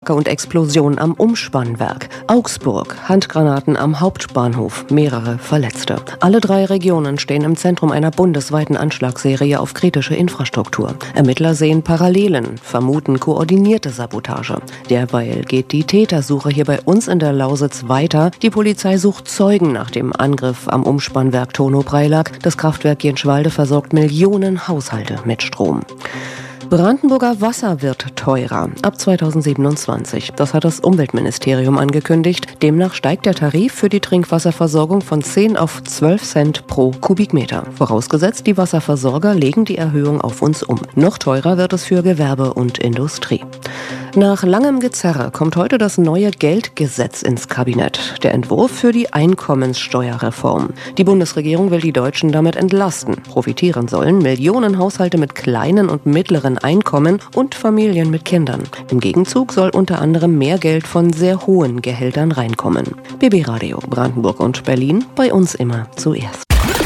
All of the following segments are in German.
Brandstrecke und Explosion am Umspannwerk. Augsburg, Handgranaten am Hauptbahnhof, mehrere Verletzte. Alle 3 Regionen stehen im Zentrum einer bundesweiten Anschlagsserie auf kritische Infrastruktur. Ermittler sehen Parallelen, vermuten koordinierte Sabotage. Derweil geht die Tätersuche hier bei uns in der Lausitz weiter. Die Polizei sucht Zeugen nach dem Angriff am Umspannwerk Tono-Preilack. Das Kraftwerk Jenschwalde versorgt Millionen Haushalte mit Strom. Brandenburger Wasser wird teurer ab 2027. Das hat das Umweltministerium angekündigt. Demnach steigt der Tarif für die Trinkwasserversorgung von 10 auf 12 Cent pro Kubikmeter. Vorausgesetzt, die Wasserversorger legen die Erhöhung auf uns um. Noch teurer wird es für Gewerbe und Industrie. Nach langem Gezerre kommt heute das neue Geldgesetz ins Kabinett. Der Entwurf für die Einkommenssteuerreform. Die Bundesregierung will die Deutschen damit entlasten. Profitieren sollen Millionen Haushalte mit kleinen und mittleren Einkommen und Familien mit Kindern. Im Gegenzug soll unter anderem mehr Geld von sehr hohen Gehältern reinkommen. BB Radio Brandenburg und Berlin, bei uns immer zuerst.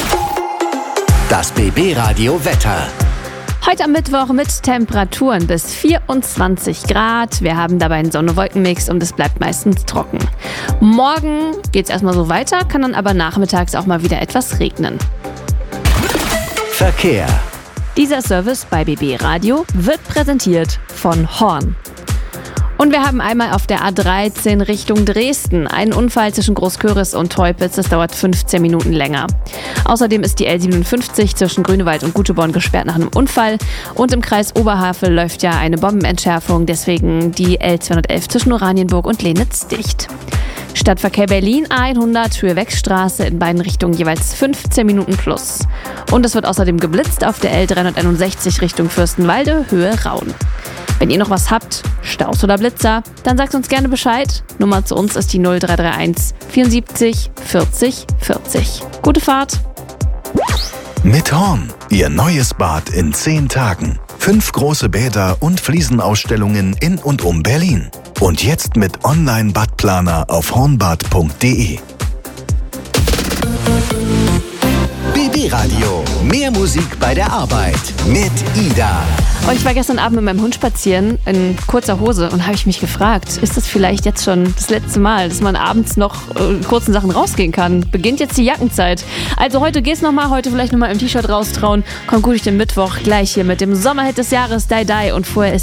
Das BB Radio Wetter. Heute am Mittwoch mit Temperaturen bis 24 Grad. Wir haben dabei einen Sonne-Wolken-Mix und es bleibt meistens trocken. Morgen geht es erstmal so weiter, kann dann aber nachmittags auch mal wieder etwas regnen. Verkehr. Dieser Service bei BB Radio wird präsentiert von Horn. Und wir haben einmal auf der A13 Richtung Dresden einen Unfall zwischen Großköris und Teupitz. Das dauert 15 Minuten länger. Außerdem ist die L57 zwischen Grünewald und Guteborn gesperrt nach einem Unfall. Und im Kreis Oberhavel läuft ja eine Bombenentschärfung. Deswegen die L211 zwischen Oranienburg und Lenitz dicht. Stadtverkehr Berlin A100 Höhe-Wechstraße in beiden Richtungen jeweils 15 Minuten plus. Und es wird außerdem geblitzt auf der L361 Richtung Fürstenwalde Höhe Raun. Wenn ihr noch was habt, Staus oder Blitzer, dann sagt uns gerne Bescheid. Nummer zu uns ist die 0331 74 40 40. Gute Fahrt! Mit Horn, Ihr neues Bad in 10 Tagen. 5 große Bäder und Fliesenausstellungen in und um Berlin. Und jetzt mit Online-Badplaner auf hornbad.de. BB Radio. Mehr Musik bei der Arbeit. Mit Ida. Und ich war gestern Abend mit meinem Hund spazieren in kurzer Hose und habe ich mich gefragt, ist das vielleicht jetzt schon das letzte Mal, dass man abends noch in kurzen Sachen rausgehen kann? Beginnt jetzt die Jackenzeit. Also heute geht's nochmal, heute vielleicht nochmal im T-Shirt raustrauen. Kommt gut durch den Mittwoch, gleich hier mit dem Sommerhit des Jahres, Die Die. Und vorher ist